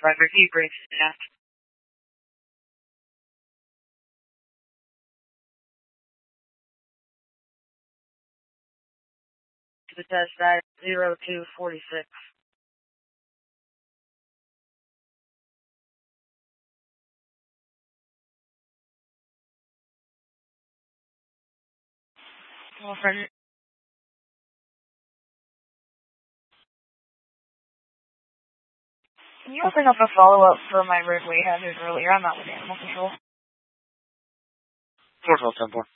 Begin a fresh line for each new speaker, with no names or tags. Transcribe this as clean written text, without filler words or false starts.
Roger, he breaks staff. To the test side 0246. Well, friend. Can you open up a follow-up for my roadway hazard earlier? I'm not with animal control.
412-10-4.